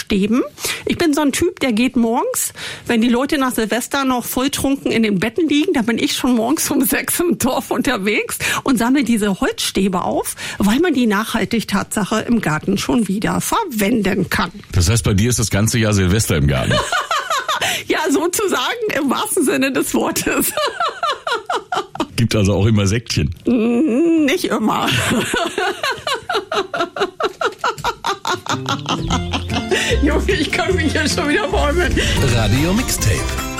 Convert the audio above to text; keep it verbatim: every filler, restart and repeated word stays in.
Holzstäben. Ich bin so ein Typ, der geht morgens, wenn die Leute nach Silvester noch volltrunken in den Betten liegen, da bin ich schon morgens um sechs im Dorf unterwegs und sammle diese Holzstäbe auf, weil man die nachhaltig Tatsache im Garten schon wieder verwenden kann. Das heißt, bei dir ist das ganze Jahr Silvester im Garten? Ja, sozusagen im wahrsten Sinne des Wortes. Gibt also auch immer Säckchen? Nicht immer. Junge, ich kann mich ja schon wieder bäumen. Radio Mixtape.